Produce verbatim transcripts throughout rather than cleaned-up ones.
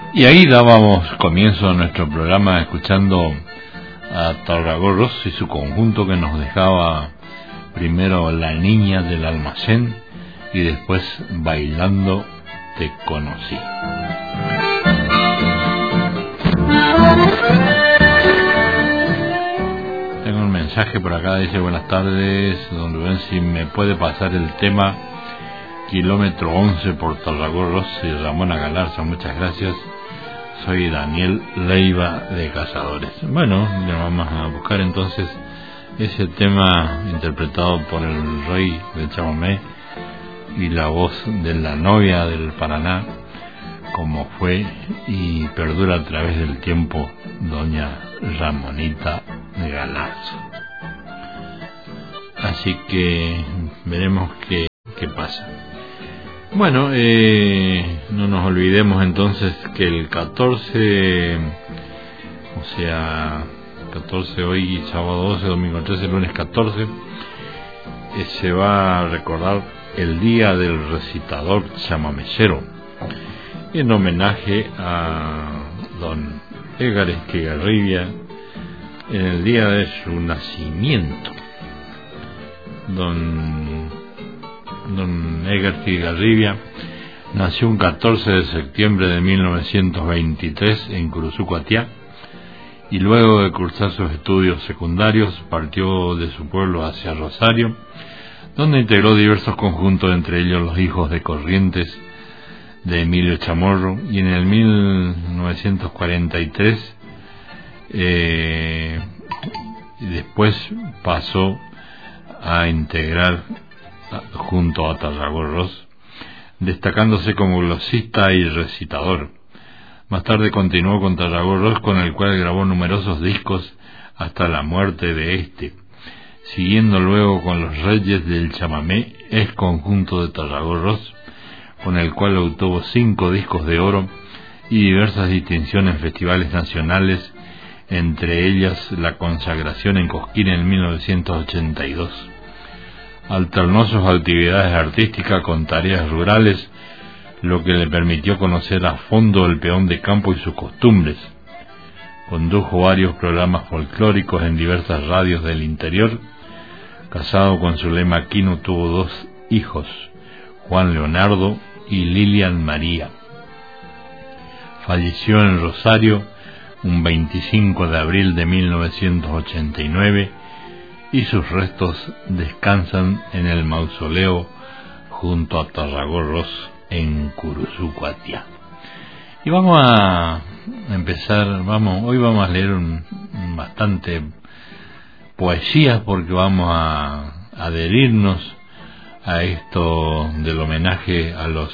Y ahí dábamos comienzo a nuestro programa escuchando a Tarragorros y su conjunto, que nos dejaba primero La Niña del Almacén y después Bailando Te Conocí. Tengo un mensaje por acá, dice: buenas tardes, don Rubén, si me puede pasar el tema Kilómetro once por Tarragorros y Ramona Galarza, muchas gracias. Soy Daniel Leiva de Cazadores. Bueno, le vamos a buscar entonces ese tema interpretado por el rey del chamamé y la voz de la novia del Paraná, como fue y perdura a través del tiempo, doña Ramonita de Galarza. Así que veremos qué, qué pasa. Bueno, eh, no nos olvidemos entonces que el catorce, o sea, catorce hoy, sábado doce, domingo trece, lunes catorce, eh, se va a recordar el Día del Recitador Chamamecero, en homenaje a don Edgar Estigarribia, en el día de su nacimiento. Don Don Edgar Estigarribia nació un catorce de septiembre de mil novecientos veintitrés en Curuzú, Cuatiá, y luego de cursar sus estudios secundarios partió de su pueblo hacia Rosario, donde integró diversos conjuntos, entre ellos Los Hijos de Corrientes de Emilio Chamorro, y en el mil novecientos cuarenta y tres eh, después pasó a integrar junto a Tarragorros, destacándose como glosista y recitador. Más tarde continuó con Tarragorros, con el cual grabó numerosos discos hasta la muerte de este, siguiendo luego con Los Reyes del Chamamé, ex conjunto de Tarragorros, con el cual obtuvo cinco discos de oro y diversas distinciones en festivales nacionales, entre ellas la consagración en Cosquín en mil novecientos ochenta y dos. Alternó sus actividades artísticas con tareas rurales, lo que le permitió conocer a fondo el peón de campo y sus costumbres. Condujo varios programas folclóricos en diversas radios del interior. Casado con Zulema Aquino, tuvo dos hijos, Juan Leonardo y Lilian María. Falleció en Rosario un veinticinco de abril de mil novecientos ochenta y nueve, y sus restos descansan en el mausoleo junto a Tarragorros en Curuzú, Cuatiá. Y vamos a empezar, vamos, hoy vamos a leer un, un bastante poesías, porque vamos a adherirnos a esto del homenaje a los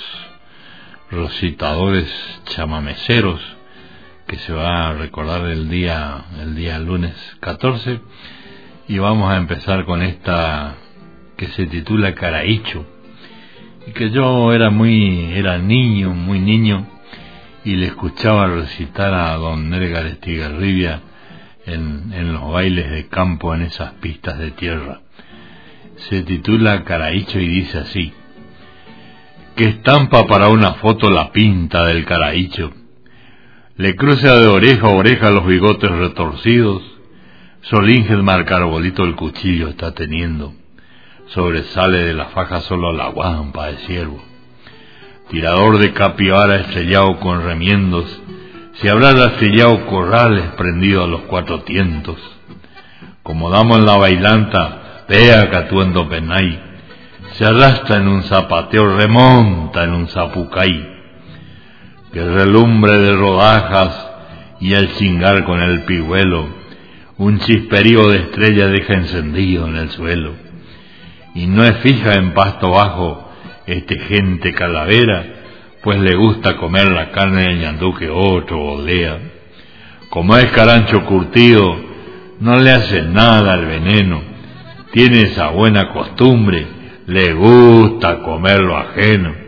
recitadores chamameceros, que se va a recordar el día, el día lunes catorce. Y vamos a empezar con esta que se titula Caraícho, y que yo era muy era niño, muy niño, y le escuchaba recitar a don Edgar Estigarribia en, en los bailes de campo, en esas pistas de tierra. Se titula Caraícho y dice así: que estampa para una foto la pinta del Caraícho, le cruza de oreja a oreja los bigotes retorcidos. Solíngel marcarbolito el cuchillo está teniendo, sobresale de la faja solo la guampa de ciervo. Tirador de capibara estrellado con remiendos, se habrá rastillado corrales prendido a los cuatro tientos. Como damos en la bailanta, vea catuendo penay, se arrastra en un zapateo, remonta en un zapucay. Que relumbre de rodajas y al chingar con el pigüelo, un chisperío de estrella deja encendido en el suelo. Y no es fija en pasto bajo este gente calavera, pues le gusta comer la carne del ñandú que otro olea. Como es carancho curtido, no le hace nada al veneno, tiene esa buena costumbre, le gusta comer lo ajeno.